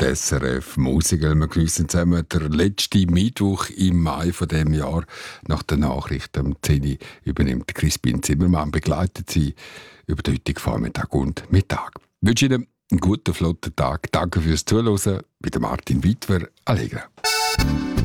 SRF Musical. Wir geniessen zusammen den letzten Mittwoch im Mai von diesem Jahr. Nach den Nachrichten um 10 Uhr übernimmt Crispin Zimmermann, begleitet sie über den heutigen Vormittag und Mittag. Ich wünsche Ihnen einen guten, flotten Tag. Danke fürs Zuhören. Bei Martin Wittwer, Allegra.